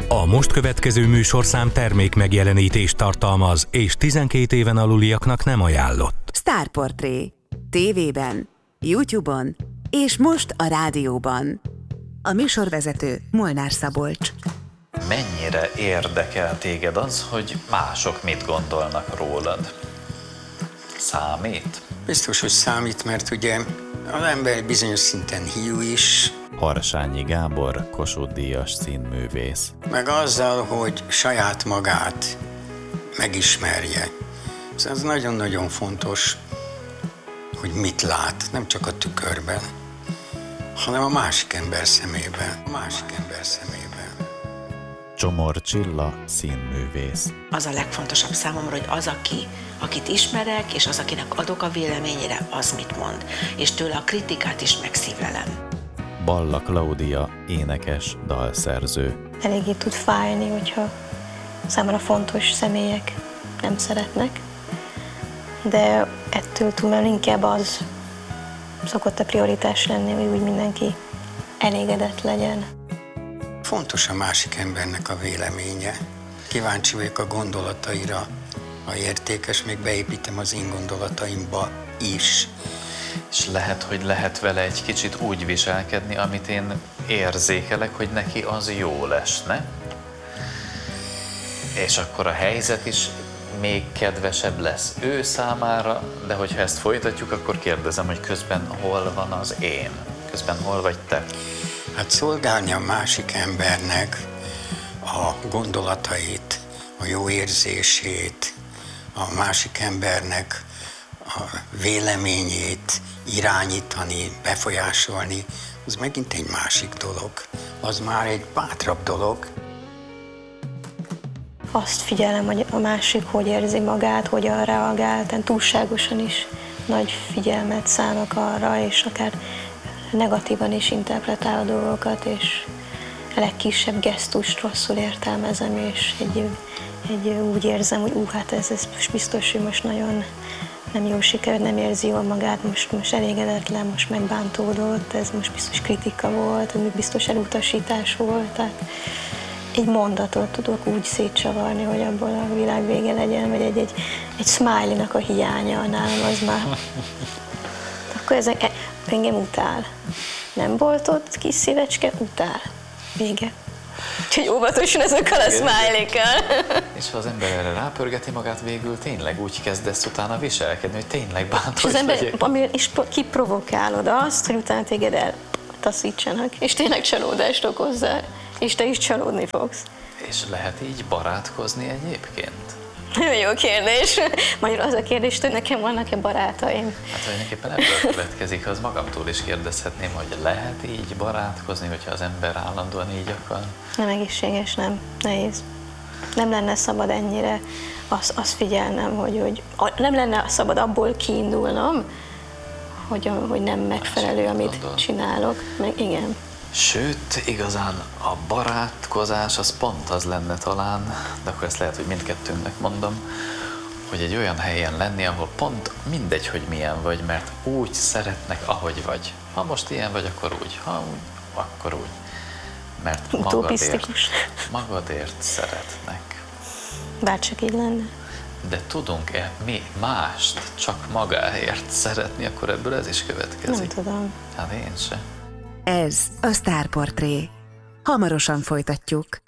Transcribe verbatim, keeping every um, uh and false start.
A most következő műsorszám termék megjelenítést tartalmaz, és tizenkét éven aluliaknak nem ajánlott. Sztárportré. tévében, YouTube-on és most a rádióban. A műsorvezető Molnár Szabolcs. Mennyire érdekel téged az, hogy mások mit gondolnak rólad? Számít? Biztos, hogy számít, mert ugye az ember bizonyos szinten hiú is. Harsányi Gábor, Kossuth-díjas színművész. Meg azzal, hogy saját magát megismerje. Ez nagyon-nagyon fontos, hogy mit lát, nem csak a tükörben, hanem a másik ember szemében. A másik ember szemében. Csomor Csilla, színművész. Az a legfontosabb számomra, hogy az, aki, akit ismerek, és az, akinek adok a véleményére, az mit mond. És tőle a kritikát is megszívlelem. Balla Klaudia, énekes, dalszerző. Eléggé tud fájni, hogyha számomra fontos személyek nem szeretnek, de ettől túl inkább az szokott a prioritás lenni, hogy úgy mindenki elégedett legyen. Fontos a másik embernek a véleménye. Kíváncsi vagyok a gondolataira, ha értékes, még beépítem az én gondolataimba is. És lehet, hogy lehet vele egy kicsit úgy viselkedni, amit én érzékelek, hogy neki az jól esne. És akkor a helyzet is még kedvesebb lesz ő számára, de hogyha ezt folytatjuk, akkor kérdezem, hogy közben hol van az én? Közben hol vagy te? Hát szolgálni a másik embernek a gondolatait, a jó érzését, a másik embernek a véleményét irányítani, befolyásolni, az megint egy másik dolog. Az már egy bátrabb dolog. Azt figyelem, hogy a másik hogy érzi magát, hogyan reagál, tehát túlságosan is nagy figyelmet szánok arra, és akár negatívan is interpretál a dolgokat, és a legkisebb gesztust rosszul értelmezem, és egy, egy úgy érzem, hogy ú, hát ez, ez biztos, hogy most nagyon nem jól sikerült, nem érzi jól magát, most, most elégedetlen, most megbántódott, ez most biztos kritika volt, ez biztos elutasítás volt, tehát egy mondatot tudok úgy szétcsavarni, hogy abból a világ vége legyen, vagy egy, egy, egy smiley-nak a hiánya nálam, az már... Akkor ez engem utál. Nem volt ott kis szívecske, utál. Vége. Úgyhogy óvatosan ezekkel a smiley-kel. És ha az ember erre rápörgeti magát, végül tényleg úgy kezdesz utána viselkedni, hogy tényleg bántod. És az ember, ami is kiprovokálod azt, hogy utána téged eltaszítsanak, és tényleg csalódást okozzál, és te is csalódni fogsz. És lehet így barátkozni egyébként? Nagyon jó kérdés. Magyar az a kérdés, hogy nekem vannak-e barátaim? Hát tulajdonképpen ebből következik, az magamtól is kérdezhetném, hogy lehet így barátkozni, hogyha az ember állandóan így akar? Nem egészséges, nem. Nehéz. Nem lenne szabad ennyire azt, azt figyelnem, hogy, hogy nem lenne szabad abból kiindulnom, hogy, hogy nem megfelelő, amit gondol. Csinálok. Meg igen. Sőt, igazán a barátkozás az pont az lenne talán, de akkor ezt lehet, hogy mindkettőnknek mondom, hogy egy olyan helyen lenni, ahol pont mindegy, hogy milyen vagy, mert úgy szeretnek, ahogy vagy. Ha most ilyen vagy, akkor úgy, ha úgy, akkor úgy. Mert magadért, magadért szeretnek. Bárcsak így lenne. De tudunk-e mi mást csak magáért szeretni, akkor ebből ez is következik? Nem tudom. Hát én se. Ez a Sztárportré. Hamarosan folytatjuk.